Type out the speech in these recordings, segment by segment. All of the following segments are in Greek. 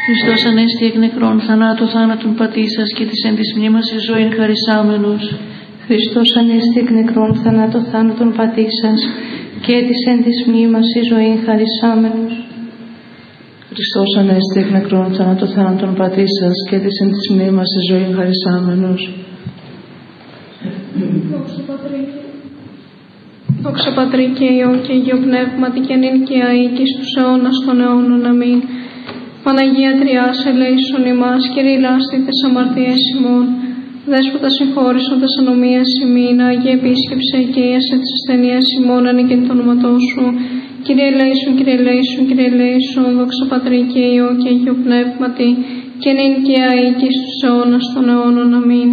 Χριστός ανέστη εκ νεκρών, θανάτου θάνατον πατήσας και της εν της μνήμας εις ζωήν χαρισάμενος. Χριστός ανέστη εκ νεκρών, θανάτου θάνατον πατήσας και της εν της μνήμας εις ζωήν χαρισάμενος. Χριστός ανέστη εκ νεκρών, θανάτου θάνατον πατήσας και της εν της μνήμας εις ζωήν χαρισάμενος. Δόξα Πατρί και Υιό και Υιό Πνεύματι και νυν και αεί και στους αιώνας των αιώνων. Αμήν. Παναγία Τριάς, ελέησον ημάς, Κύριε λάστη τες αμαρτίες ημών, Δέσποτα συγχώρησον τες ανομίες ημίν, Άγιε επίσκεψε και ίασε τις ασθενείες ημών, ανήκεν το όνοματό σου. Κύριε ελέησον, Κύριε ελέησον, Κύριε ελέησον, δόξα Πατρί και Υιό και Υιό Πνεύματι και νυν και αεί και στους αιώνας των αιώνων. Αμήν.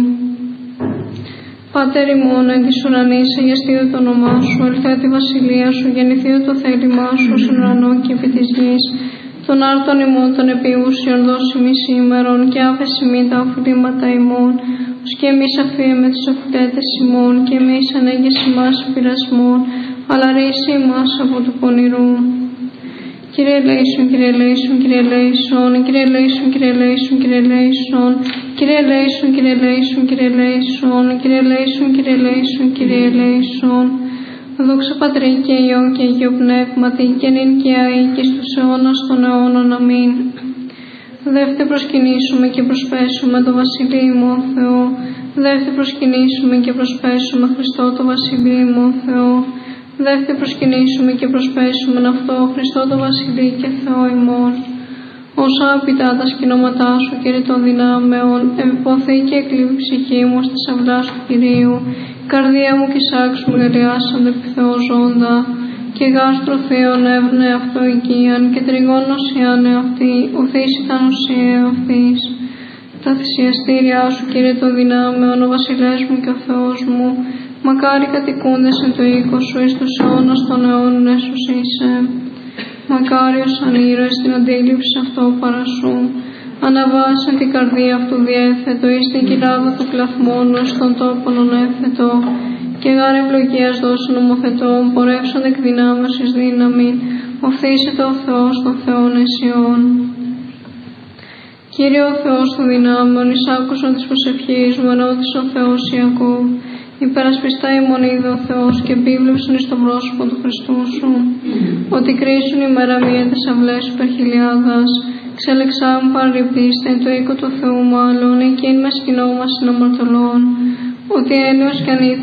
Πάτερ ημών εν της ουρανής, αγιαστείτο το όνομά σου, ελθέ τη βασιλεία σου, γεννηθείτο το θέλημά σου, στον ουρανό και επί της γης. Τον άρτον ημών των επιούσιων δώσει μη σήμερον και άφεση μη τα οφειλήματα ημών, ως και εμείς αφίεμε τις οφειλέτες ημών και εμείς ανέγγες ημάς πειρασμών, αλλά ρίση ημάς από του πονηρού. Κύριε ελέησον, Κύριε ελέησον, Κύριε ελέησον, Κύριε ελέησον, Κύριε ελέησον, Κύριε ελέησον, Κύριε ελέησον, Κύριε ελέησον, Κύριε ελέησον, Κύριε ελέησον, Κύριε ελέησον, Κύριε ελέησον. Δόξα Πατρί και Υιό και Υιό Πνεύματι και νυν και αεί και στους αιώνας των αιώνων. Αμήν. Δεύτε προσκυνήσουμε και προσπέσουμε το Βασιλείο ο Θεό. Δεύτε προσκυνήσουμε και προσπέσουμε Χριστό το Βασιλείο ο Θεό. Δεύτε προσκυνήσουμε και προσπέσουμε αυτό Χριστό το Βασιλείο και Θεό ημών. Όσα αγαπητά τα σκηνώματά σου, Κύριε των δυνάμεων, επιποθεί και εκλείβει ψυχή μου στις αυλάς του Κυρίου. Καρδία μου και σάξου μεγαλειάσαντε επί Θεό ζώντα, και γάστρο Θεόν έβρνε αυτό οικίαν, και τριγών οσιάν εαυτή, ουθείς ήταν ουσία αυτής. Τα θυσιαστήριά σου, Κύριε των δυνάμεων, ο Βασιλεύς μου και ο Θεός μου, μακάρι κατοικούντες εν το οίκο σου, εις τους αιώνας των αιώνων έσους είσαι. Μακάριος σαν ήρωες την αντίληψη αυτό παρασού, αναβάσεν την καρδία αυτού διέθετο, εις την κοιλάδα του κλαθμόνου, στον τόπον ονέφετο, και γάρε ευλογίας δώσουν νομοθετών, πορεύσαν εκ δυνάμεως εις δύναμη, οφθήσεται ο Θεός των Θεών αισιών. Κύριε ο Θεός των δυνάμεων, εις άκουσον της προσευχής μου, ενώτησε ο Θεός Ιακώβ, υπερασπιστά ημών είδε ο Θεός και επίβλεψον εις το πρόσωπο του Χριστού σου, ότι κρίσουν ημέρα μία τις αυλές σου υπερχιλιάδας, ξελεξάμουν παραλυπτήστε εν το οίκο του Θεού μάλλον, εκείνη με σκηνό μας συναμαρτωλών, ότι έλεος κι αν